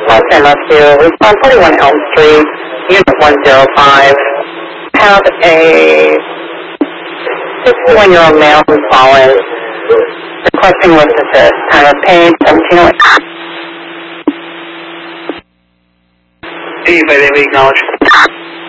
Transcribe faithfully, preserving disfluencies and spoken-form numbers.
call San Mateo. Respond forty-one Elm Street, Unit one oh five. Have a sixty-one-year-old male who's fallen, requesting lift assist. Time of pain, seventeen oh eight. eighty-five, acknowledged.